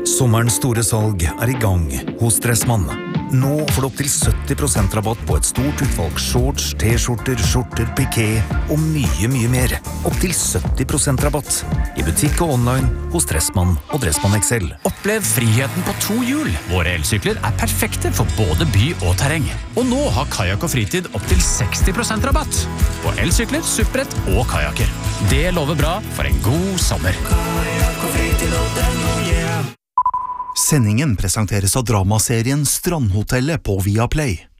Sommerens store salg I gang hos Dressmann. Nå får du opp til 70% rabatt på et stort utvalg shorts, t-skjorter, skjorter, piké og mye mer. Opp til 70% rabatt I butikk og online hos Dressmann og Dressmann XL. Opplev friheten på 2 hjul. Våre elsykler perfekte for både by og terreng. Og nå har kajak og fritid opp til 60% rabatt på elsykler, supprett og kajaker. Det lover bra for en god sommer. Kajak og fritid.no, yeah. Sendingen presenteres av dramaserien Strandhotellet på Viaplay.